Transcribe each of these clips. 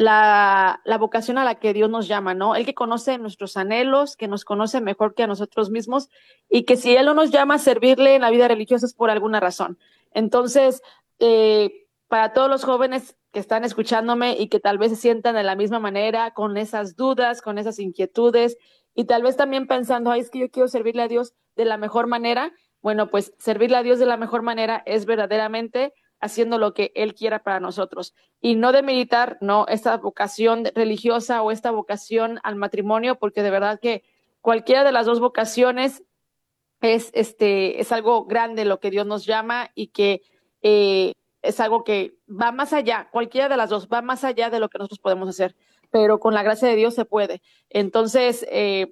la vocación a la que Dios nos llama, ¿no? Él que conoce nuestros anhelos, que nos conoce mejor que a nosotros mismos y que si Él no nos llama a servirle en la vida religiosa es por alguna razón. Entonces, para todos los jóvenes que están escuchándome y que tal vez se sientan de la misma manera, con esas dudas, con esas inquietudes y tal vez también pensando, ay, es que yo quiero servirle a Dios de la mejor manera. Bueno, pues servirle a Dios de la mejor manera es verdaderamente haciendo lo que Él quiera para nosotros y no de militar, no, esta vocación religiosa o esta vocación al matrimonio, porque de verdad que cualquiera de las dos vocaciones es algo grande lo que Dios nos llama y que es algo que va más allá, cualquiera de las dos va más allá de lo que nosotros podemos hacer, pero con la gracia de Dios se puede. Entonces,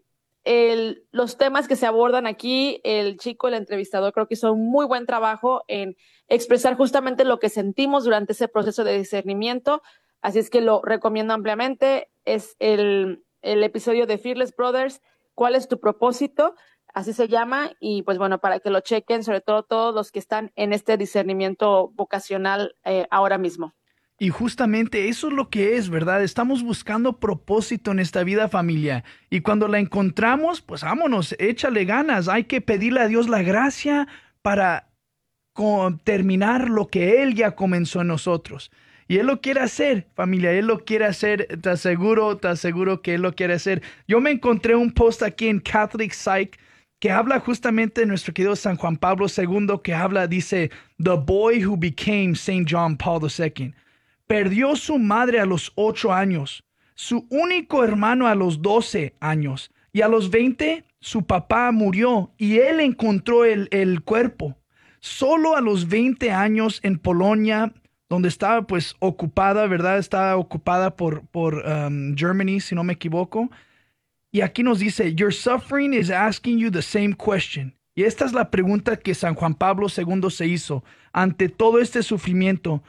los temas que se abordan aquí, el chico, el entrevistador, creo que hizo un muy buen trabajo en expresar justamente lo que sentimos durante ese proceso de discernimiento, así es que lo recomiendo ampliamente. Es el episodio de Fearless Brothers, ¿cuál es tu propósito? Así se llama, y pues bueno, para que lo chequen, sobre todo todos los que están en este discernimiento vocacional ahora mismo. Y justamente eso es lo que es, ¿verdad? Estamos buscando propósito en esta vida, familia. Y cuando la encontramos, pues vámonos, échale ganas. Hay que pedirle a Dios la gracia para terminar lo que Él ya comenzó en nosotros. Y Él lo quiere hacer, familia, Él lo quiere hacer, te aseguro que Él lo quiere hacer. Yo me encontré un post aquí en Catholic Psych que habla justamente de nuestro querido San Juan Pablo II, que habla, dice, The boy who became Saint John Paul II. Perdió su madre a los 8 años, su único hermano a los 12 años, y a los 20 su papá murió y él encontró el cuerpo. Solo a los 20 años en Polonia, donde estaba pues ocupada, ¿verdad? Estaba ocupada por Germany, si no me equivoco. Y aquí nos dice, Your suffering is asking you the same question. Y esta es la pregunta que San Juan Pablo II se hizo ante todo este sufrimiento.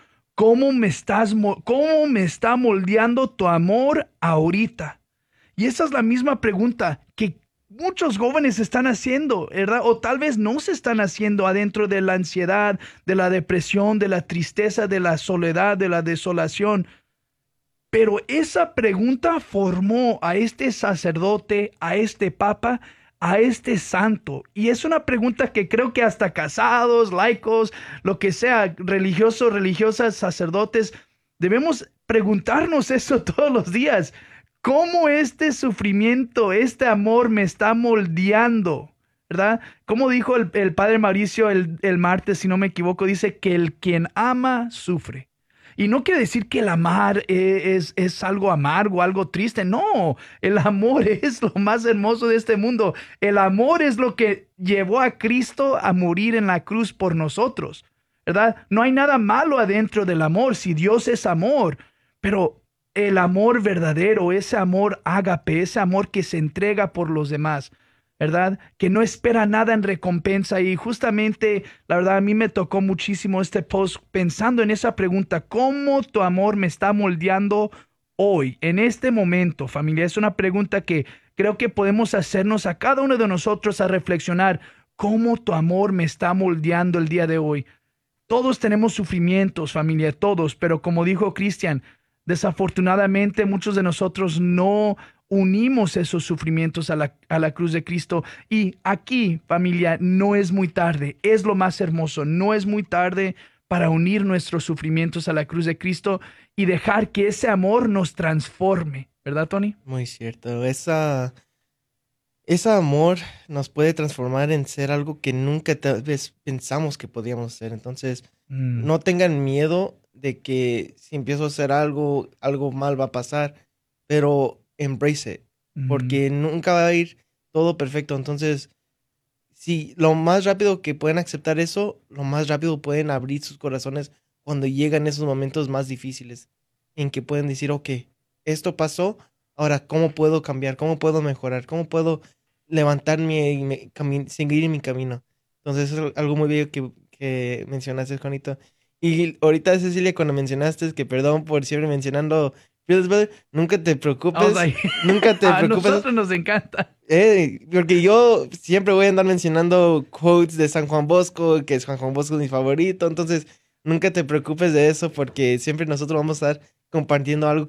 ¿Cómo me está moldeando tu amor ahorita? Y esa es la misma pregunta que muchos jóvenes están haciendo, ¿verdad? O tal vez no se están haciendo adentro de la ansiedad, de la depresión, de la tristeza, de la soledad, de la desolación. Pero esa pregunta formó a este sacerdote, a este papa, a este santo. Y es una pregunta que creo que hasta casados, laicos, lo que sea, religiosos, religiosas, sacerdotes, debemos preguntarnos eso todos los días. ¿Cómo este sufrimiento, este amor me está moldeando? ¿Verdad? Como dijo el padre Mauricio el martes, si no me equivoco, dice que el quien ama sufre. Y no quiere decir que el amar es algo amargo, algo triste. No, el amor es lo más hermoso de este mundo. El amor es lo que llevó a Cristo a morir en la cruz por nosotros, ¿verdad? No hay nada malo adentro del amor si Dios es amor, pero el amor verdadero, ese amor ágape, ese amor que se entrega por los demás, ¿verdad? Que no espera nada en recompensa. Y justamente, la verdad, a mí me tocó muchísimo este post pensando en esa pregunta, ¿cómo tu amor me está moldeando hoy, en este momento, familia? Es una pregunta que creo que podemos hacernos a cada uno de nosotros a reflexionar, ¿cómo tu amor me está moldeando el día de hoy? Todos tenemos sufrimientos, familia, todos, pero como dijo Cristian, desafortunadamente muchos de nosotros no unimos esos sufrimientos a la cruz de Cristo. Y aquí, familia, no es muy tarde, es lo más hermoso, no es muy tarde para unir nuestros sufrimientos a la cruz de Cristo y dejar que ese amor nos transforme, ¿verdad, Tony? Muy cierto. Ese amor nos puede transformar en ser algo que nunca tal vez pensamos que podíamos ser. Entonces, Mm, no tengan miedo de que si empiezo a hacer algo, algo mal va a pasar, pero embrace it, mm. porque nunca va a ir todo perfecto. Entonces, si lo más rápido que pueden aceptar eso, lo más rápido pueden abrir sus corazones cuando llegan esos momentos más difíciles, en que pueden decir, ok, esto pasó, ahora, ¿cómo puedo cambiar? ¿Cómo puedo mejorar? ¿Cómo puedo levantarme y seguir en mi camino? Entonces, es algo muy bello que mencionaste, Juanito. Y ahorita, Cecilia, cuando mencionaste, que perdón por siempre mencionando Fearless Brother, Vamos ahí. nunca te A preocupes. nosotros nos encanta. Porque yo siempre voy a andar mencionando quotes de San Juan Bosco, que es Juan Juan Bosco es mi favorito, entonces nunca te preocupes de eso porque siempre nosotros vamos a estar compartiendo algo